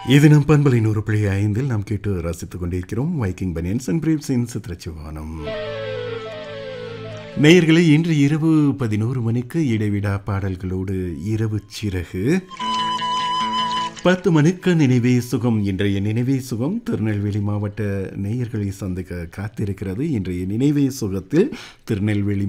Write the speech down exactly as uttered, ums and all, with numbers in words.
இது நம் பண்பலை நூறு புள்ளி ஐந்தில் நாம் கேட்டு ரசித்துக் கொண்டிருக்கிறோம் வைக்கிங் பனியன்ஸ் அண்ட் பிரீப்ஸின் சித்திரச்சிவானம். நேயர்களே, இன்று இரவு பதினோரு மணிக்கு இடைவிடா பாடல்களோடு இரவு சிறகு. பத்து மணிக்கு நினைவே சுகம். இன்றைய நினைவே சுகம் திருநெல்வேலி மாவட்ட நேயர்களை சந்திக்க காத்திருக்கிறது. இன்றைய நினைவே சுகத்தில் திருநெல்வேலி